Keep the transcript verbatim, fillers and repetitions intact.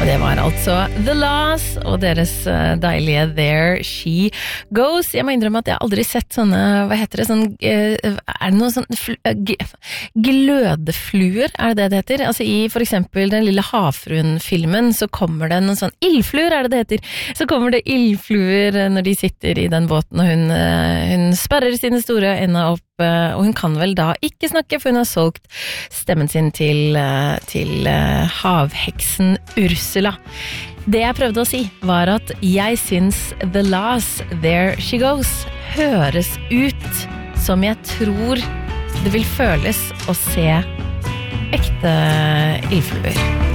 Og det var altså The Laws og deres uh, deilige There She Goes. Jeg må innrømme at jeg aldri sett sånne, hva heter det, sånn, uh, er det noen sånn fl- uh, g- glødefluer, er det det det heter? Altså i for eksempel den lille havfruen-filmen så kommer det noen sånn ildfluer, er det det heter? Så kommer det ildfluer når de sitter i den båten, og hun, uh, hun sperrer sine store øyne opp, og hun kan vel da ikke snakke, for hun har solgt stemmen sin til, til uh, havheksen Ursula. Det jeg prøvde å si var at jeg syns The Last There She Goes høres ut som jeg tror det vil føles å se ekte ildfluer.